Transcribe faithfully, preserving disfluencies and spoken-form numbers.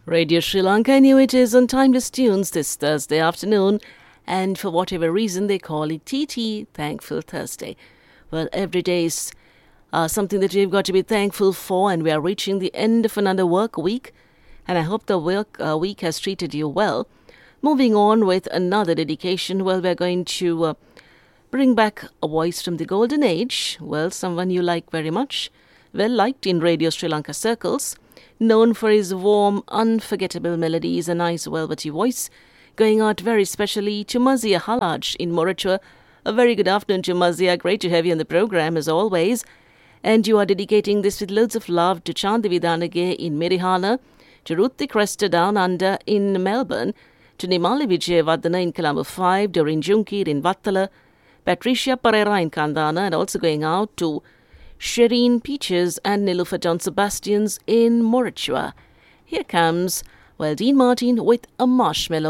Radio Sri Lanka, I knew it is on Timeless Tunes this Thursday afternoon, and for whatever reason they call it T T, Thankful Thursday. Well, every day is uh, something that we've got to be thankful for, and we are reaching the end of another work week, and I hope the work uh, week has treated you well. Moving on with another dedication, well, we're going to uh, bring back a voice from the golden age, well, someone you like very much, well liked in Radio Sri Lanka circles, known for his warm, unforgettable melodies and nice velvety voice, going out very specially to Mazia Halaj in Moratuwa. A very good afternoon to Mazia. Great to have you on the program as always. And you are dedicating this with loads of love to Chandivi Danage in Merihana, to Ruthi Cresta down under in Melbourne, to Nimali Vijayavardhana in Colombo five, Doreen Junkir in Vattala, Patricia Pereira in Kandana, and also going out to Shireen Peaches and Nilufer John Sebastians in Moratuwa. Here comes, well, Dean Martin with a marshmallow.